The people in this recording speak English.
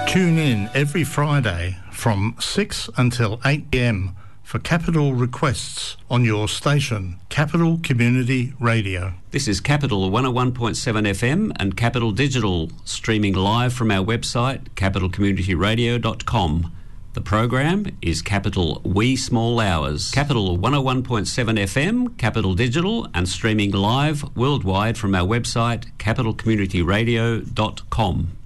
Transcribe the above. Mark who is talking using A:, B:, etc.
A: Tune in every Friday from 6 until 8 p.m. for Capital Requests on your station, Capital Community Radio.
B: This is Capital 101.7 FM and Capital Digital, streaming live from our website, capitalcommunityradio.com. The program is Capital Wee Small Hours. Capital 101.7 FM, Capital Digital, and streaming live worldwide from our website, capitalcommunityradio.com.